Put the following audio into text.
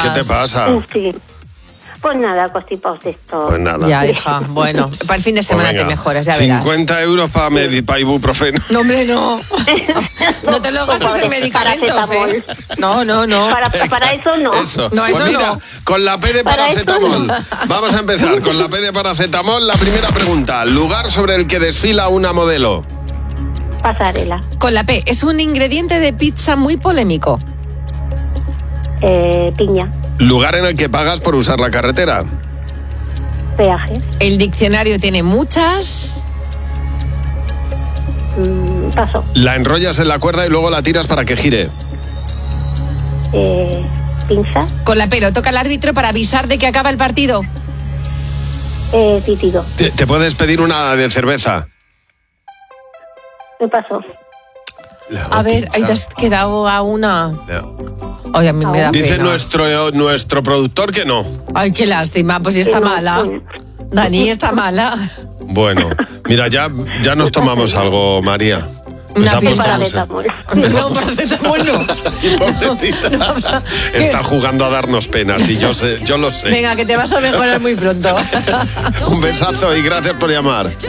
¿qué te pasa? Sí. Pues nada, constipados de esto. Pues nada. Ya, hija, bueno, para el fin de semana Pues te venga, mejoras, ya verás. 50 euros para ibuprofeno. No, hombre, no. No te lo gastes en medicamentos, ¿eh? No. Para eso no. Eso. No, eso Pues mira, no. con la P de Para eso paracetamol. no. Vamos a empezar con la P de paracetamol. La primera pregunta. Lugar sobre el que desfila una modelo. Pasarela. Con la P, es un ingrediente de pizza muy polémico. Piña. Lugar en el que pagas por usar la carretera. Peaje. El diccionario tiene muchas... Paso. La enrollas en la cuerda y luego la tiras para que gire. Pinza. Con la P, lo toca el árbitro para avisar de que acaba el partido. Pitido. Te puedes pedir una de cerveza. Me paso. A ver, ahí te has quedado a una... No. Ay, a mí me da Dice pena. nuestro productor que no. Ay, qué lástima, pues sí está Que no, mala. sí. Dani, está mala. Bueno, mira, ya nos tomamos algo, María. Una Nos pipa apostamos, de Paracetamol. No, paracetamol no. Pobrecita. Está jugando a darnos penas y yo lo sé. Venga, que te vas a mejorar muy pronto. Un besazo y gracias por llamar.